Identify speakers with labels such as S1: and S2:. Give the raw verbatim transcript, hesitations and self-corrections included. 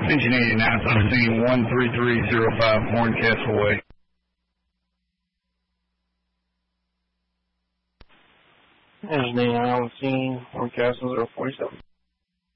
S1: Engine eighty-nine on scene one three three zero five Horncastle Way.
S2: Engine eighty-nine on scene, Horncastle zero forty-seven.